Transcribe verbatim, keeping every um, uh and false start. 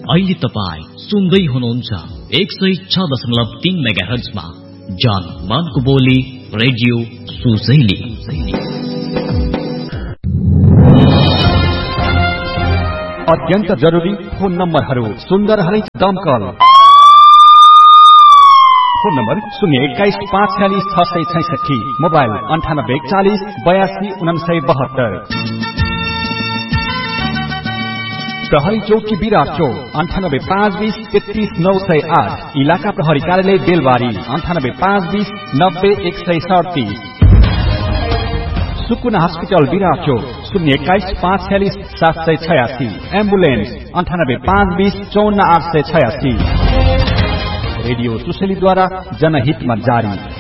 अहिले तपाई सुन्दै हुनुहुन्छ एक सय छ दशमलव तीन मेगाहर्जमा जान मनको बोली रेडियो सुशैली। अत्यन्त जरुरी फोन नम्बरहरू सुन्दर हरित दमकल फोन नम्बर शून्य एक्काइस पाँच छ्यालिस छ सय छैसठी, मोबाइल अन्ठानब्बे एकचालिस बयासी उनासय बहत्तर। प्रहरी चौकी विराट चौक अन्ठानब्बे पाँच बीस तेत्तीस नौ सय आठ, इलाका प्रहरी कार्यालय बेलबारी अन्ठानब्बे पाँच बीस नब्बे एक सय सडतिस। सुकुना हस्पिटल विराट चौक शून्य एक्काइस पाँच छ्यालिस सात सय छयासी, एम्बुलेन्स अन्ठानब्बे पाँच बीस चौन्न आठ सय छयासी। रेडियो सुशैलीद्वारा जनहितमा जारी।